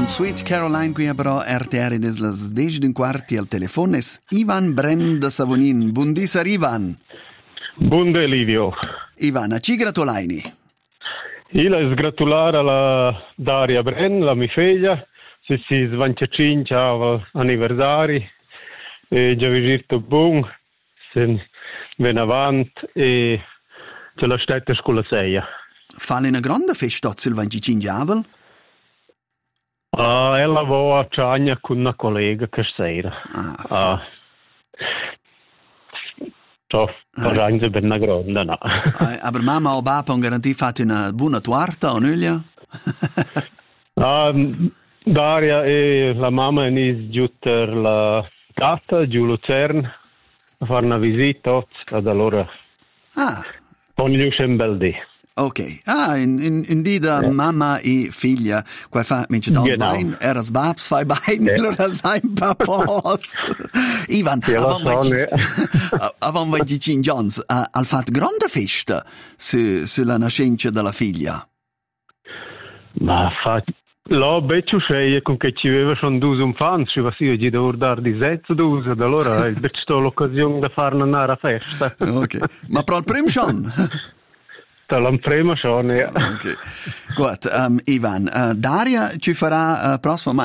Sweet Caroline qui però RTR des las 10:15 al telefono es Ivan Bren da Savonin. Bundisar Ivan. Bunde Livio. Ivan, a ci gratulaini? Io la sgratulare alla Daria Bren, la mia figlia, se si svanciacincia anniversari e già visito buon, se ven avanti e c'è la stetta scuola 6. Fale una grande festa sul 25 avel? Ella va a Ciagna con una collega che sera. Arrange per una grande, no. Aber mamma o papa hanno garantito fate una buona torta o nulla? Daria e la mamma è giusta la tata, giù Lucern, a fare una visita, ad allora con gli un bel dì. Ok. In dida mamma e figlia, qua fa mince da bein, eras babs fai bein, allora sein papos. Ivan, avon vai Gicin Jones, al fat grande festa sulla nascenza della figlia. Ma fa la beccio sceie con che ci aveva son dus infanti, ci va sì oggi devo dar di sezzo dus, ed allora è beccio l'occasione da fare una festa. Ok. Ma pro il primo schon? Prima schon, ja. Okay. Gut, Ivan, Daria ci farà prossimo